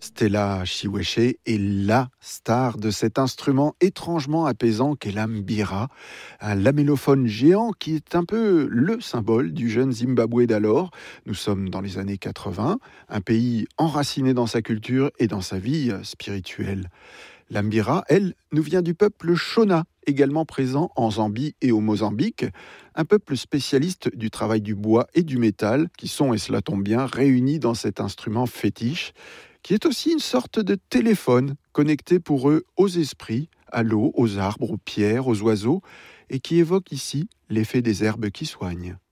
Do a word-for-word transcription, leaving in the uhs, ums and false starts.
Stella Chiweche est la star de cet instrument étrangement apaisant qu'est l'ambira, un lamellophone géant qui est un peu le symbole du jeune Zimbabwe d'alors. Nous sommes dans les années quatre-vingts, un pays enraciné dans sa culture et dans sa vie spirituelle. L'ambira, elle, nous vient du peuple Shona, également présent en Zambie et au Mozambique, un peuple spécialiste du travail du bois et du métal, qui sont, et cela tombe bien, réunis dans cet instrument fétiche, qui est aussi une sorte de téléphone connecté pour eux aux esprits, à l'eau, aux arbres, aux pierres, aux oiseaux, et qui évoque ici l'effet des herbes qui soignent.